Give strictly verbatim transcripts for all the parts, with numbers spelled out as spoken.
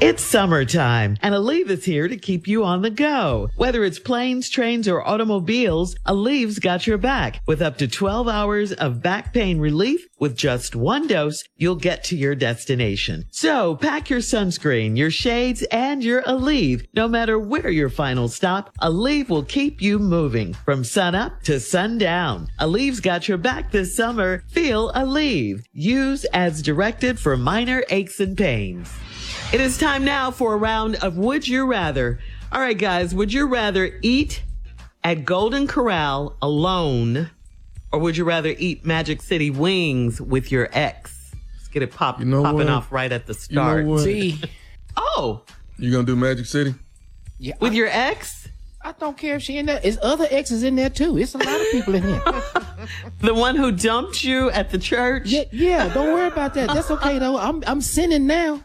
It's summertime, and Aleve is here to keep you on the go. Whether it's planes, trains, or automobiles, Aleve's got your back. With up to twelve hours of back pain relief, with just one dose, you'll get to your destination. So pack your sunscreen, your shades, and your Aleve. No matter where your final stop, Aleve will keep you moving from sun up to sundown. Aleve's got your back this summer. Feel Aleve. Use as directed for minor aches and pains. It is time now for a round of Would You Rather. All right, guys, would you rather eat at Golden Corral alone, or would you rather eat Magic City wings with your ex? Let's get it pop, you know popping what? off right at the start. You know what? See, Oh, You gonna do Magic City? yeah, with I, your ex? I don't care if she in there. There's other exes in there too. It's a lot of people in here. The one who dumped you at the church? Yeah, yeah. Don't worry about that. That's okay though. I'm I'm sinning now.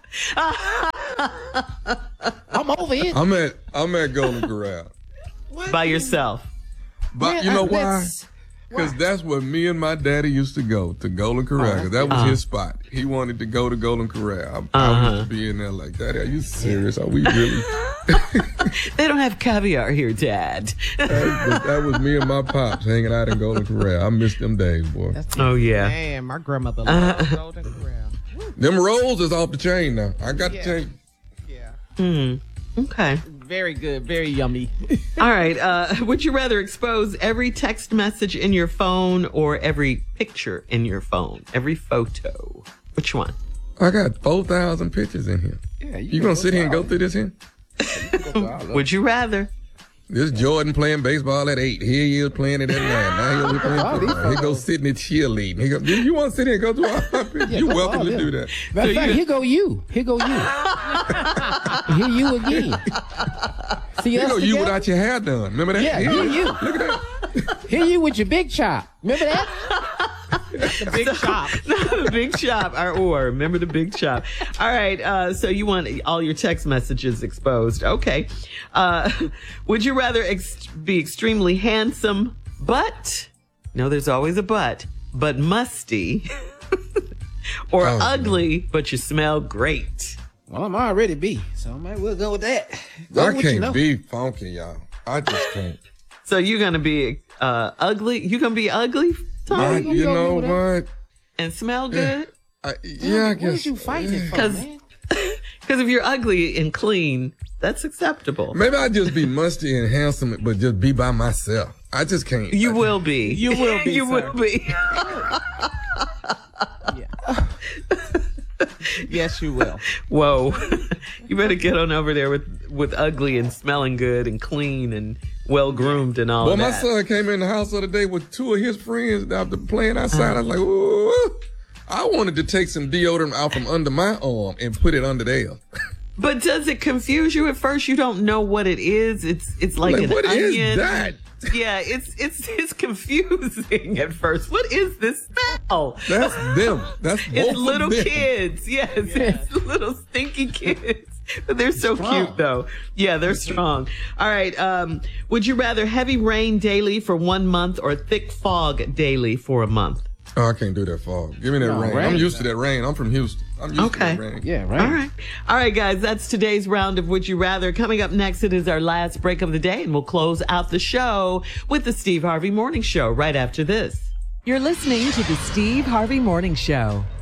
I'm over it. I'm at I'm at Golden Corral. By yourself. But Man, you know I- why? that's- Because that's where me and my daddy used to go, to Golden Corral. 'Cause that was his spot. He wanted to go to Golden Corral. I, I Uh-huh. used to be in there like, Daddy, are you serious? Are we really? They don't have caviar here, Dad. that, was, that was me and my pops hanging out in Golden Corral. I miss them days, boy. That's Oh, yeah. Man, my grandmother loved Golden Corral. Them rolls is off the chain now. I got Yeah. to tell you. Yeah. Hmm. Okay. Very good. Very yummy. All right. Uh, would you rather expose every text message in your phone or every picture in your phone? Every photo? Which one? I got four thousand pictures in here. Yeah, You gonna sit here and go through this here? Would you rather? This Jordan playing baseball at eight. Here he is playing it at nine. Now he'll be playing all these football. He go sitting and cheerleading. He go, do you want to sit here and go through all my pictures? You're go welcome all to them. do that. Matter of So fact, you- here go you. Here go you. Here you again. See Here us go you together? without your hair done. Remember that? Yeah, Here here you. Look at that. Here you with your big chop. Remember that? The big chop. the big chop, or, or remember the big chop. All right. Uh, so you want all your text messages exposed? Okay. Uh, would you rather ex- be extremely handsome, but no, there's always a but, but musty, or Oh, ugly, but you smell great? Well, I'm already B, so I might well go with that. Go I with what can't you know. be funky, y'all. I just can't. So you're gonna be uh, ugly. You gonna be ugly, Tom, I, you you gonna know go with what? and smell good? I, yeah, I What guess. is you fighting for, 'Cause- man? Because if you're ugly and clean, that's acceptable. Maybe I just be musty and handsome, but just be by myself. I just can't. You I, will be. You will be, you sir. will be. Yes, you will. Whoa. You better get on over there with, with ugly and smelling good and clean and well groomed and all Well, of my that. son came in the house the other day with two of his friends after playing outside. I was like, ooh. I wanted to take some deodorant out from under my arm and put it under there. But does it confuse you at first? You don't know what it is. It's it's like, Like, an what is onion. that? Yeah, it's it's it's confusing at first. What is this smell? That's them. That's both It's of little them. kids. Yes, it's little stinky kids. But they're so Strong. cute, though. Yeah, they're strong. All right. Um, would you rather heavy rain daily for one month or thick fog daily for a month? Oh, I can't do that fog. Give me that No, rain. rain. I'm used to that rain. I'm from Houston. I'm used Okay. to that rain. Yeah, right. All right. All right, guys. That's today's round of Would You Rather. Coming up next, it is our last break of the day, and we'll close out the show with the Steve Harvey Morning Show right after this. You're listening to the Steve Harvey Morning Show.